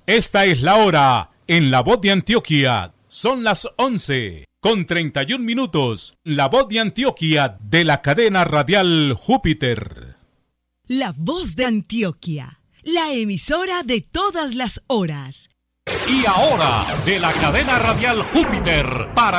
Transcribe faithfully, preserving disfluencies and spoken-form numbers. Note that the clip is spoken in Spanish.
Esta es la hora en La Voz de Antioquia. Son las once con treinta y un minutos. La Voz de Antioquia de la cadena radial Júpiter. La Voz de Antioquia, la emisora de todas las horas. Y ahora, de la cadena radial Júpiter, para